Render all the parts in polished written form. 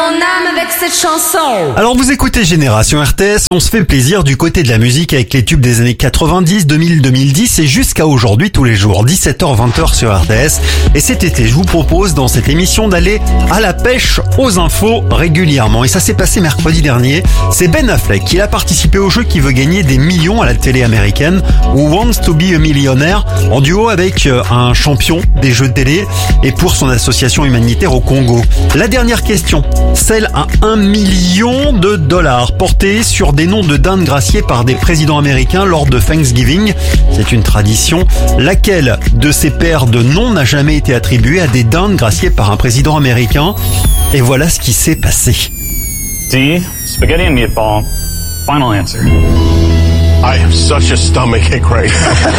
mon âme avec cette chanson. Alors vous écoutez Génération RTS, on se fait plaisir du côté de la musique avec les tubes des années 90, 2000, 2010 et jusqu'à aujourd'hui tous les jours, 17h, 20h sur RTS. Et cet été, je vous propose dans cette émission d'aller à la pêche aux infos régulièrement. Et ça s'est passé mercredi dernier. C'est Ben Affleck qui a participé au jeu qui veut gagner des millions à la télé américaine, Who Wants to be a Millionaire, en duo avec un champion des jeux de télé et pour son association humanitaire au Congo. La dernière question, celle à $1 million portée sur des noms de dindes graciés par des présidents américains lors de Thanksgiving. C'est une tradition. Laquelle de ces paires de noms n'a jamais été attribuée à des dindes graciées par un président américain? Et voilà ce qui s'est passé. D, spaghetti and meatball. Final answer. I have such a stomachache right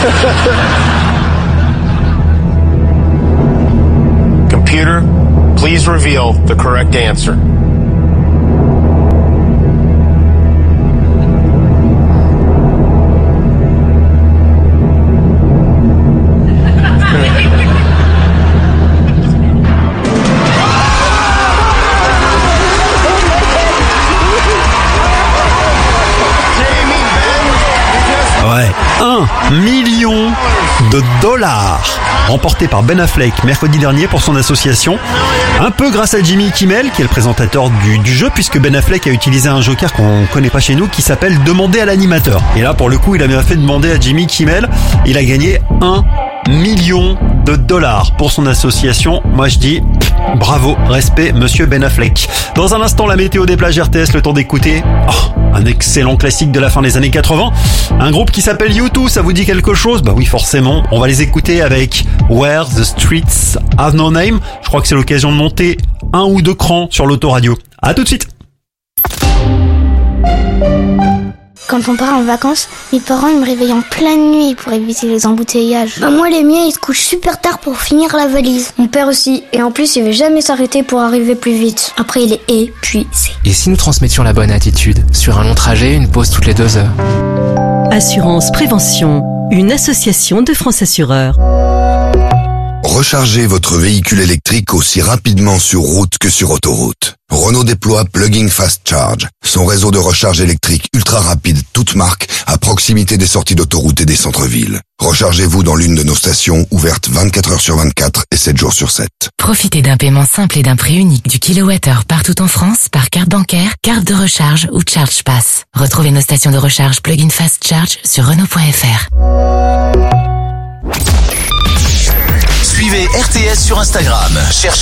now. Computer, please reveal the correct answer. Ouais, $1 million remporté par Ben Affleck mercredi dernier pour son association. Un peu grâce à Jimmy Kimmel, qui est le présentateur du jeu, puisque Ben Affleck a utilisé un joker qu'on connaît pas chez nous, qui s'appelle Demander à l'animateur. Et là, pour le coup, il a bien fait de demander à Jimmy Kimmel. Il a gagné $1 million pour son association. Moi, je dis bravo, respect, monsieur Ben Affleck. Dans un instant, la météo des plages RTS, le temps d'écouter un excellent classique de la fin des années 80. Un groupe qui s'appelle U2, ça vous dit quelque chose? Bah oui, forcément. On va les écouter avec Where the Streets Have No Name. Je crois que c'est l'occasion de monter 1 ou 2 crans sur l'autoradio. À tout de suite. Quand on part en vacances, mes parents ils me réveillent en pleine nuit pour éviter les embouteillages. Moi les miens ils se couchent super tard pour finir la valise. Mon père aussi, et en plus il veut jamais s'arrêter pour arriver plus vite. Après il est épuisé. Et si nous transmettions la bonne attitude? Sur un long trajet, une pause toutes les 2 heures. Assurance Prévention, une association de France Assureurs. Rechargez votre véhicule électrique aussi rapidement sur route que sur autoroute. Renault déploie Plug-in Fast Charge, son réseau de recharge électrique ultra rapide, toute marque, à proximité des sorties d'autoroute et des centres-villes. Rechargez-vous dans l'une de nos stations, ouvertes 24 heures sur 24 et 7 jours sur 7. Profitez d'un paiement simple et d'un prix unique du kilowattheure partout en France par carte bancaire, carte de recharge ou Charge Pass. Retrouvez nos stations de recharge Plug-in Fast Charge sur Renault.fr. Suivez RTS sur Instagram. Cherchez